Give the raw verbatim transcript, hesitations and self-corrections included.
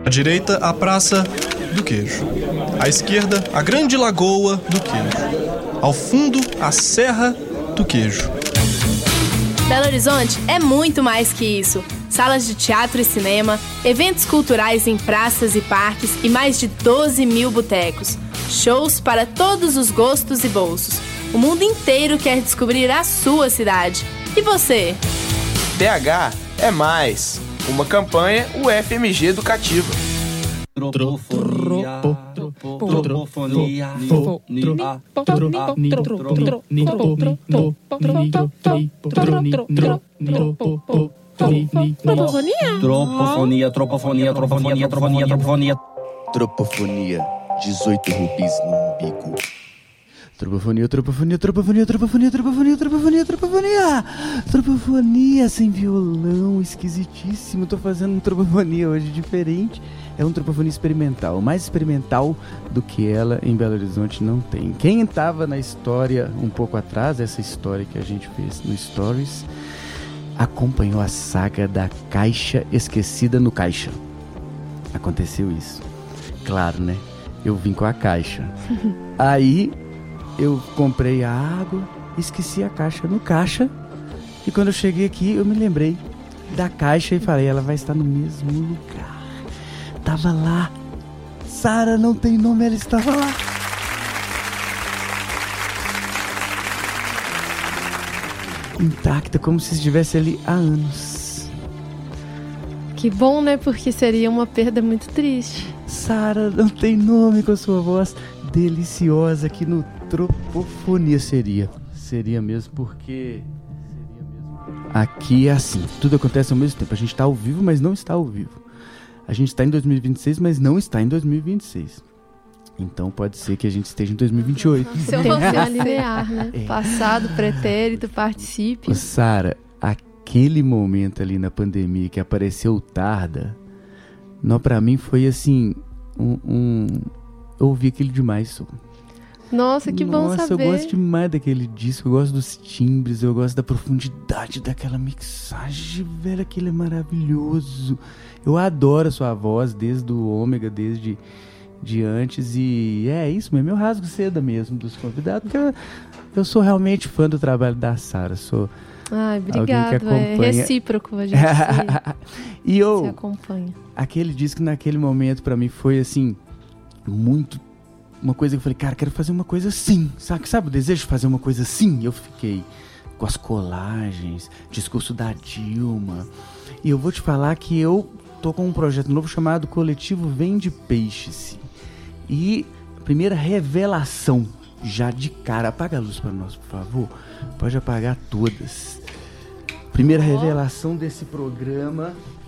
À direita, a Praça do Queijo. À esquerda, a Grande Lagoa do Queijo. Ao fundo, a Serra do Queijo. Belo Horizonte é muito mais que isso. Salas de teatro e cinema, eventos culturais em praças e parques e mais de doze mil botecos. Shows para todos os gostos e bolsos. O mundo inteiro quer descobrir a sua cidade. E você? T H é mais. Uma campanha U F M G Educativa. Tropofonia, tropofonia, tropofonia, tropofonia, tropofonia, tropofonia, tropofonia. Tropofonia, dezoito rubis no umbigo. Tropofonia, tropofonia, tropofonia, tropofonia, tropofonia, tropofonia, tropofonia. Tropofonia sem violão, esquisitíssimo. Tô fazendo um tropofonia hoje diferente. É um tropofonia experimental, mais experimental do que ela em Belo Horizonte não tem. Quem estava na história um pouco atrás, essa história que a gente fez no Stories, acompanhou a saga da caixa esquecida no caixa. Aconteceu isso. Claro, né? Eu vim com a caixa. Aí eu comprei a água, esqueci a caixa no caixa. E quando eu cheguei aqui, eu me lembrei da caixa e falei, ela vai estar no mesmo lugar. Tava lá. Sara não tem nome, ela estava lá. Intacta, como se estivesse ali há anos. Que bom, né? Porque seria uma perda muito triste. Sara não tem nome com a sua voz deliciosa aqui no Tropofonia. Seria. Seria mesmo porque... Aqui é assim, tudo acontece ao mesmo tempo. A gente está ao vivo, mas não está ao vivo. A gente está em dois mil e vinte e seis, mas não está em dois mil e vinte e seis. Então pode ser que a gente esteja em dois mil e vinte e oito. Se eu fosse alinear, né? É. Passado, pretérito, participe. Sara, aquele momento ali na pandemia que apareceu Tarda, não, pra mim foi assim, um... um... eu ouvi aquele demais, só. Nossa, que bom Nossa, saber. Eu gosto demais daquele disco, eu gosto dos timbres, eu gosto da profundidade daquela mixagem, velho, aquele é maravilhoso. Eu adoro a sua voz desde o Ômega, desde de antes, e é isso mesmo, eu rasgo seda mesmo dos convidados, porque eu, eu sou realmente fã do trabalho da Sara, sou Ai, obrigado, alguém que acompanha. É recíproco, a gente se, e eu, se acompanha. Aquele disco naquele momento pra mim foi assim, muito... Uma coisa que eu falei, cara, quero fazer uma coisa assim, sabe? Sabe o desejo de fazer uma coisa assim? Eu fiquei com as colagens, discurso da Dilma. E eu vou te falar que eu tô com um projeto novo chamado Coletivo Vende Peixe-se. E a primeira revelação, já de cara, apaga a luz para nós, por favor. Pode apagar todas. Primeira revelação desse programa